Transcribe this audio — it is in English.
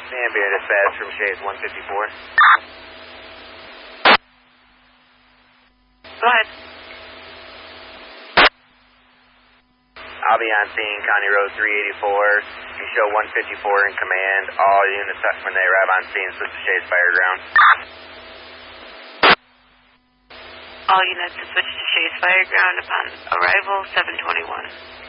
Ambient dispatch from Shays 154. Go ahead. I'll be on scene, County Road 384. You show 154 in command. All units when they arrive on scene, switch to Shays Fireground. All units to switch to Shays Fireground upon arrival 721.